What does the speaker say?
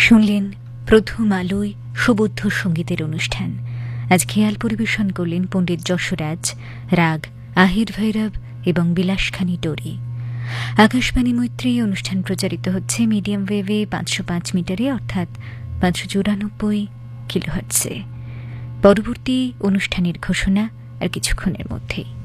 শুনলেন প্রথম আলোয় সুবুদ্ধ সঙ্গীতের অনুষ্ঠান। আজ খেয়াল পরিবেশন করলেন পণ্ডিত যশোরাজ, রাগ আহির ভৈরব এবং বিলাসখানী ডোরি। আকাশবাণী মৈত্রী অনুষ্ঠান প্রচারিত হচ্ছে মিডিয়াম ওয়েভে 505 মিটারে, অর্থাৎ 594 কিলোহার্টজে। পরবর্তী অনুষ্ঠানের ঘোষণা আর কিছুক্ষণের মধ্যেই।